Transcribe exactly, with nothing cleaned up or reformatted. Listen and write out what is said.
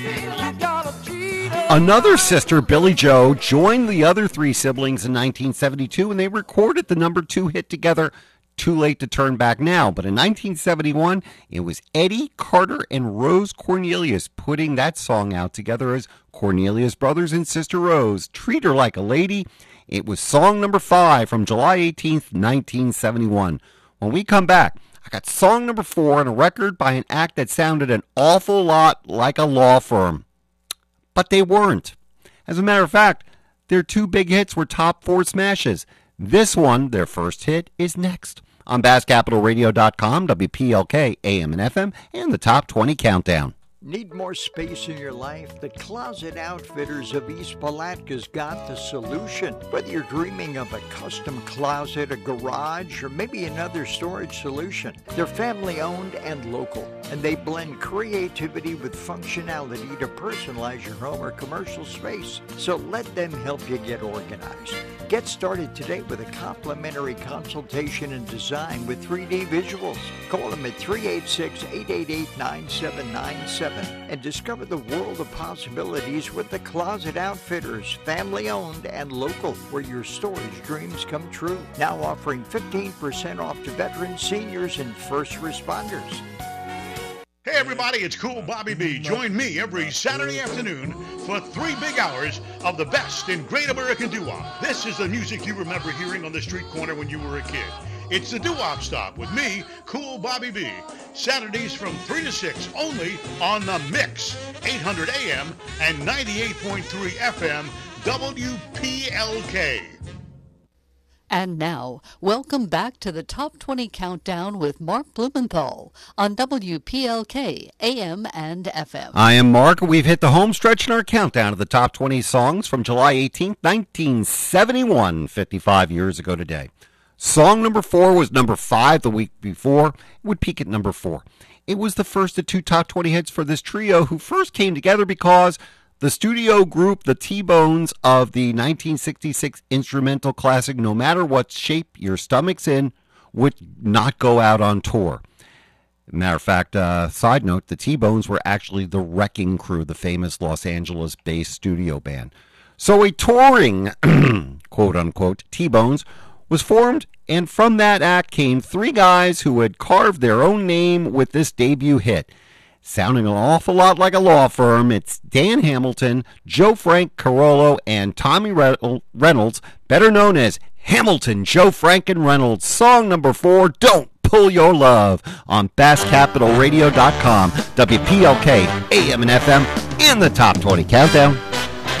Another sister, Billie Joe, joined the other three siblings in nineteen seventy-two, and they recorded the number two hit together, Too Late to Turn Back Now. But in nineteen seventy-one, it was Eddie, Carter, and Rose Cornelius putting that song out together as Cornelius Brothers and Sister Rose. Treat Her Like a Lady. It was song number five from July eighteenth, nineteen seventy-one. When we come back, I got song number four and a record by an act that sounded an awful lot like a law firm. But they weren't. As a matter of fact, their two big hits were top four smashes. This one, their first hit, is next on Bass Capital Radio dot com, W P L K, A M and F M, and the Top twenty Countdown. Need more space in your life? The Closet Outfitters of East Palatka's got the solution. Whether you're dreaming of a custom closet, a garage, or maybe another storage solution, they're family-owned and local, and they blend creativity with functionality to personalize your home or commercial space. So let them help you get organized. Get started today with a complimentary consultation and design with three D visuals. Call them at three eight six, eight eight eight, nine seven nine seven and discover the world of possibilities with the Closet Outfitters, family-owned and local, where your storage dreams come true. Now offering fifteen percent off to veterans, seniors, and first responders. Hey everybody, it's Cool Bobby B. Join me every Saturday afternoon for three big hours of the best in great American doo-wop. This is the music you remember hearing on the street corner when you were a kid. It's the doo-wop stop with me, Cool Bobby B. Saturdays from three to six only on The Mix, eight hundred A M and ninety-eight point three F M, W P L K. And now, welcome back to the Top twenty Countdown with Mark Blumenthal on W P L K, A M and F M. I am Mark. We've hit the home stretch in our countdown of the top twenty songs from July eighteenth, nineteen seventy-one, fifty-five years ago today. Song number four was number five the week before. It would peak at number four. It was the first of two top twenty hits for this trio, who first came together because the studio group, the T-Bones of the nineteen sixty-six instrumental classic No Matter What Shape Your Stomach's In, would not go out on tour. Matter of fact, uh, side note, the T-Bones were actually the Wrecking Crew, the famous Los Angeles-based studio band. So a touring, quote-unquote, T-Bones was formed, and from that act came three guys who had carved their own name with this debut hit. Sounding an awful lot like a law firm, it's Dan Hamilton, Joe Frank Carollo, and Tommy Reynolds, better known as Hamilton, Joe Frank, and Reynolds. Song number four, Don't Pull Your Love, on Bass Capital Radio dot com, W P L K, A M and F M, in the Top twenty Countdown.